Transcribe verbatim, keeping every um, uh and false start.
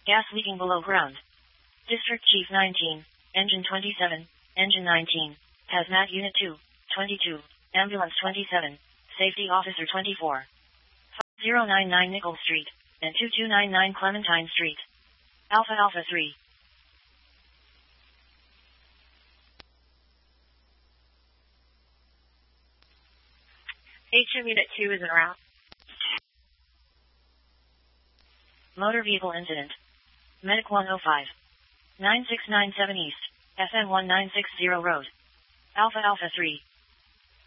Gas leaking below ground. District Chief nineteen, Engine twenty-seven, Engine nineteen, Hazmat Unit two, twenty-two, Ambulance twenty-seven, Safety Officer twenty-four. five zero nine nine Nichols Street, and two two nine nine Clementine Street. Alpha Alpha three. H M Unit two is en route. Motor vehicle incident. Medic one oh five. nine six nine seven East, F M one nine six zero Road. Alpha Alpha three.